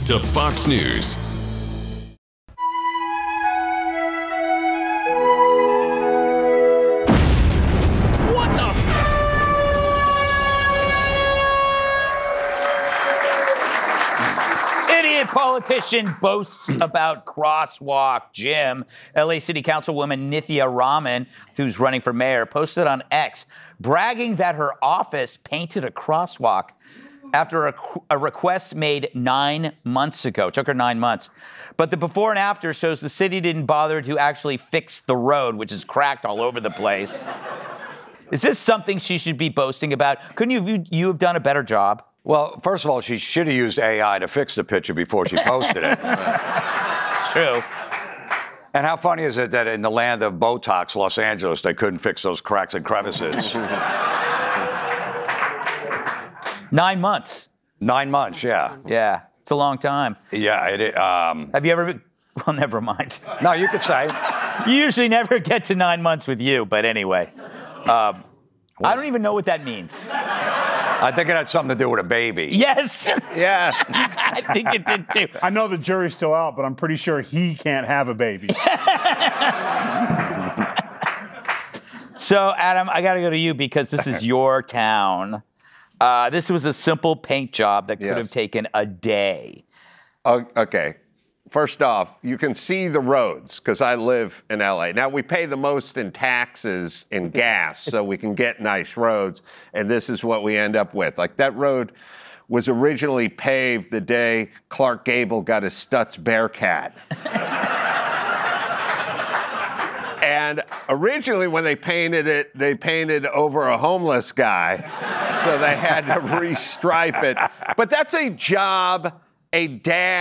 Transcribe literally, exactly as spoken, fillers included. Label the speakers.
Speaker 1: to Fox News.
Speaker 2: Politician boasts about crosswalk. Jim, L A City Councilwoman Nithya Raman, who's running for mayor, posted on X, bragging that her office painted a crosswalk after a, a request made nine months ago. It took her nine months. But the before and after shows the city didn't bother to actually fix the road, which is cracked all over the place. Is this something she should be boasting about? Couldn't you, you, you have done a better job?
Speaker 3: Well, first of all, she should have used A I to fix the picture before she posted it.
Speaker 2: True.
Speaker 3: And how funny is it that in the land of Botox, Los Angeles, they couldn't fix those cracks and crevices?
Speaker 2: Nine months.
Speaker 3: Nine months, yeah.
Speaker 2: Yeah, it's a long time.
Speaker 3: Yeah, it. Um,
Speaker 2: Have you ever? Well, never mind.
Speaker 3: No, you could say.
Speaker 2: You usually never get to nine months with you, but anyway, um, I don't even know what that means.
Speaker 3: I think it had something to do with a baby.
Speaker 2: Yes.
Speaker 4: Yeah.
Speaker 2: I think it did too.
Speaker 5: I know the jury's still out, but I'm pretty sure he can't have a baby.
Speaker 2: So, Adam, I got to go to you because this is your town. Uh, this was a simple paint job that could
Speaker 4: Yes.
Speaker 2: have taken a day.
Speaker 4: Oh, okay. First off, you can see the roads because I live in L A. Now, we pay the most in taxes and gas so we can get nice roads, and this is what we end up with. Like, that road was originally paved the day Clark Gable got his Stutz Bearcat. And originally, when they painted it, they painted over a homeless guy, so they had to restripe it. But that's a job a dad